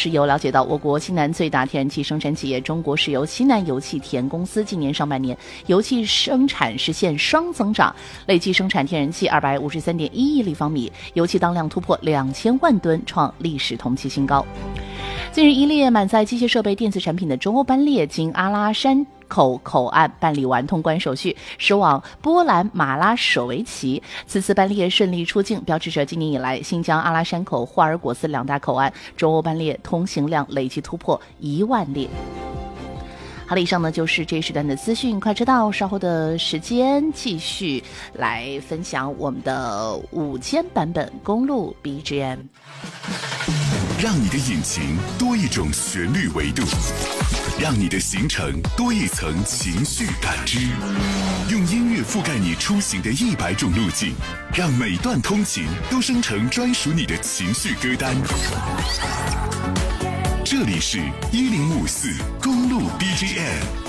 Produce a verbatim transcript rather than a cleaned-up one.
石油了解到，我国西南最大天然气生产企业中国石油西南油气田公司今年上半年油气生产实现双增长，累计生产天然气二百五十三点一亿立方米，油气当量突破两千万吨，创历史同期新高。近日，一列满载机械设备、电子产品的中欧班列经阿拉山口口岸办理完通关手续，驶往波兰马拉舍维奇。此次班列顺利出境，标志着今年以来新疆阿拉山口、霍尔果斯两大口岸中欧班列通行量累计突破一万列。好了，以上呢就是这一时段的资讯，快知道。稍后的时间继续来分享我们的午间版本公路 B G M， 让你的引擎多一种旋律维度，让你的行程多一层情绪感知，用音乐覆盖你出行的一百种路径，让每段通勤都生成专属你的情绪歌单。这里是一零五四公路 B G M。